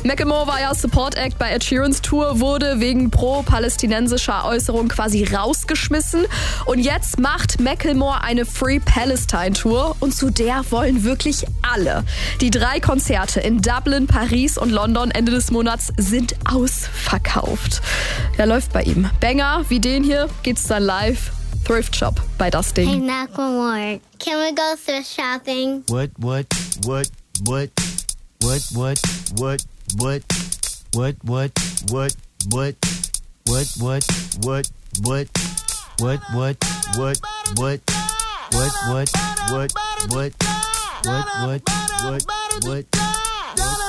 Macklemore war ja Support-Act bei Ed Sheerans Tour, wurde wegen pro-palästinensischer Äußerung quasi rausgeschmissen. Und jetzt macht Macklemore eine Free Palestine Tour und zu der wollen wirklich alle. Die 3 Konzerte in Dublin, Paris und London Ende des Monats sind ausverkauft. Ja, läuft bei ihm. Banger wie den hier geht's dann live. Thrift Shop bei Dusting. Hey, Macklemore, can we go thrift shopping? What?